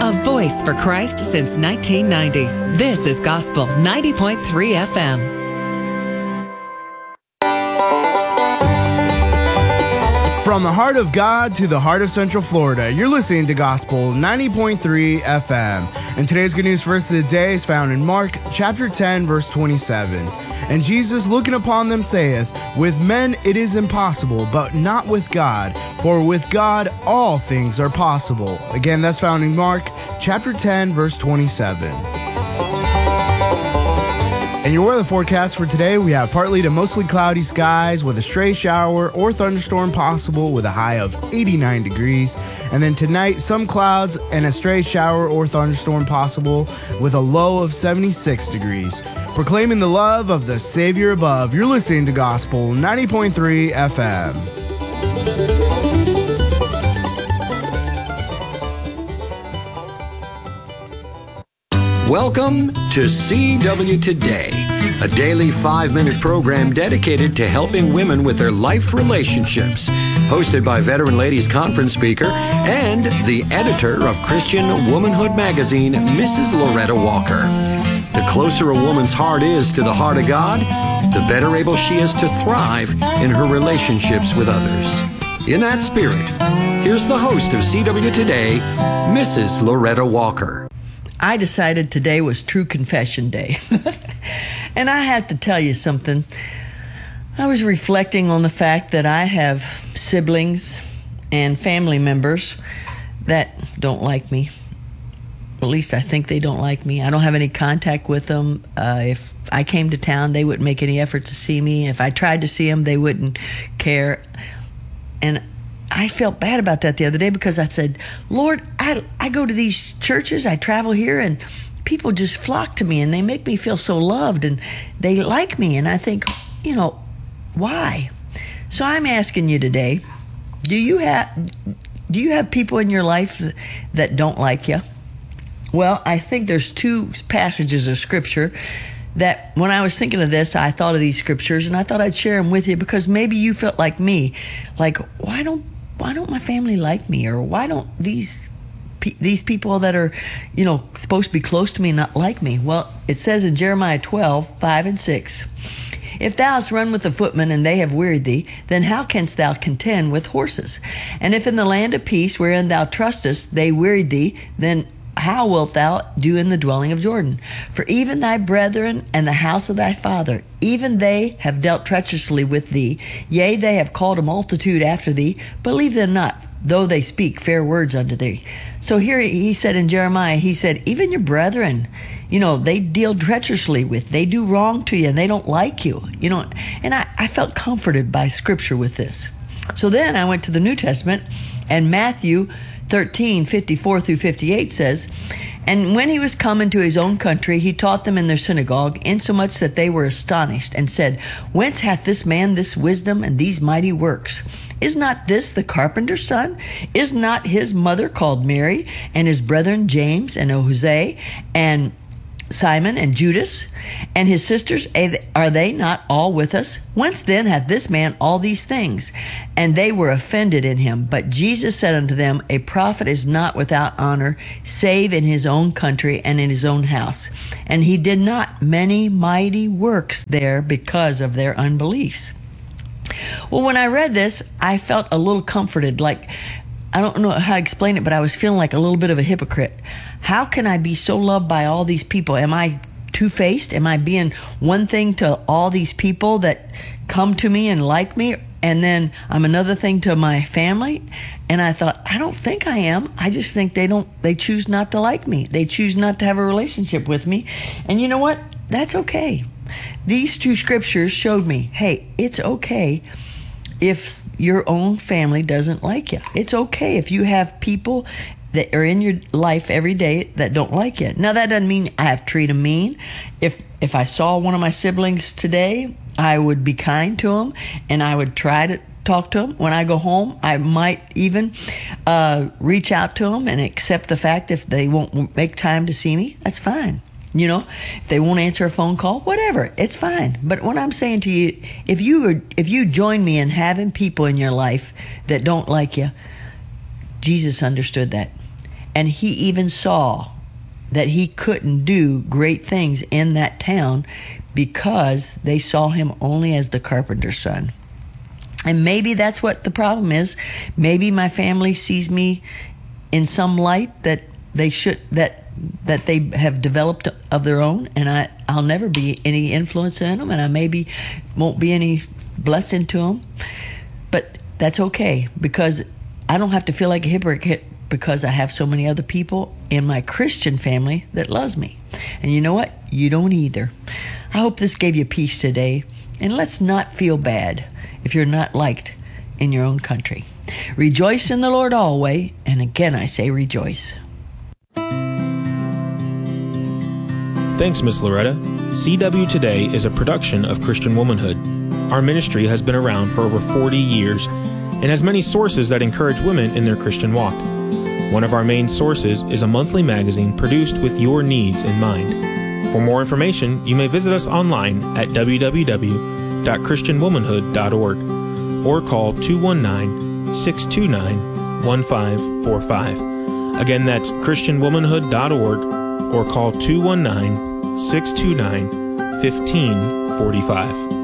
a voice for Christ since 1990. This is Gospel 90.3 FM. From the heart of God to the heart of Central Florida, you're listening to Gospel 90.3 FM. And today's good news verse of the day is found in Mark chapter 10, verse 27. And Jesus, looking upon them, saith, With men it is impossible, but not with God, for with God all things are possible. Again, that's found in Mark chapter 10, verse 27. And your weather forecast for today, we have partly to mostly cloudy skies with a stray shower or thunderstorm possible with a high of 89 degrees. And then tonight, some clouds and a stray shower or thunderstorm possible with a low of 76 degrees. Proclaiming the love of the Savior above, you're listening to Gospel 90.3 FM. Welcome to CW Today, a daily 5-minute program dedicated to helping women with their life relationships. Hosted by Veteran Ladies Conference speaker and the editor of Christian Womanhood magazine, Mrs. Loretta Walker. The closer a woman's heart is to the heart of God, the better able she is to thrive in her relationships with others. In that spirit, here's the host of CW Today, Mrs. Loretta Walker. I decided today was True Confession Day. And I have to tell you something. I was reflecting on the fact that I have siblings and family members that don't like me. At least I think they don't like me. I don't have any contact with them. If I came to town, they wouldn't make any effort to see me. If I tried to see them, they wouldn't care. And I felt bad about that the other day because I said, Lord, I go to these churches, I travel here, and people just flock to me, and they make me feel so loved, and they like me. And I think, why? So I'm asking you today, do you have people in your life that don't like you? Well, I think there's 2 passages of Scripture that when I was thinking of this, I thought of these scriptures, and I thought I'd share them with you because maybe you felt like me. Like, why don't my family like me? Or why don't these people that are, supposed to be close to me not like me? Well, it says in Jeremiah 12, 5 and 6, If thou hast run with the footmen, and they have wearied thee, then how canst thou contend with horses? And if in the land of peace wherein thou trustest they wearied thee, then how wilt thou do in the dwelling of Jordan? For even thy brethren and the house of thy father, even they have dealt treacherously with thee. Yea, they have called a multitude after thee. Believe them not, though they speak fair words unto thee. So here he said in Jeremiah, he said, even your brethren, they deal treacherously with, they do wrong to you, and they don't like you, And I felt comforted by Scripture with this. So then I went to the New Testament, and Matthew 13, 54 through 58 says, And when he was come into his own country, he taught them in their synagogue, insomuch that they were astonished, and said, Whence hath this man this wisdom and these mighty works? Is not this the carpenter's son? Is not his mother called Mary, and his brethren James and Jose, and Simon and Judas, and his sisters, are they not all with us? Whence then hath this man all these things? And they were offended in him. But Jesus said unto them, A prophet is not without honor, save in his own country and in his own house. And he did not many mighty works there because of their unbeliefs. Well, when I read this, I felt a little comforted, like, I don't know how to explain it, but I was feeling like a little bit of a hypocrite. How can I be so loved by all these people? Am I two-faced? Am I being one thing to all these people that come to me and like me, and then I'm another thing to my family? And I thought, I don't think I am. I just think they choose not to like me. They choose not to have a relationship with me. And you know what? That's okay. These 2 scriptures showed me, hey, it's okay if your own family doesn't like you. It's okay if you have people that are in your life every day that don't like you. Now, that doesn't mean I have to treat them mean. If I saw one of my siblings today, I would be kind to them, and I would try to talk to them. When I go home, I might even reach out to them and accept the fact if they won't make time to see me, that's fine. If they won't answer a phone call, whatever, it's fine. But what I'm saying to you, if you join me in having people in your life that don't like you, Jesus understood that. And he even saw that he couldn't do great things in that town because they saw him only as the carpenter's son. And maybe that's what the problem is. Maybe my family sees me in some light that they should, that they have developed of their own, and I'll never be any influence in them, and I maybe won't be any blessing to them. But that's okay, because I don't have to feel like a hypocrite because I have so many other people in my Christian family that loves me. And you know what? You don't either. I hope this gave you peace today, and let's not feel bad if you're not liked in your own country. Rejoice in the Lord always, and again I say rejoice. Thanks, Miss Loretta. CW Today is a production of Christian Womanhood. Our ministry has been around for over 40 years and has many sources that encourage women in their Christian walk. One of our main sources is a monthly magazine produced with your needs in mind. For more information, you may visit us online at www.christianwomanhood.org or call 219-629-1545. Again, that's christianwomanhood.org or call 219-629-1545.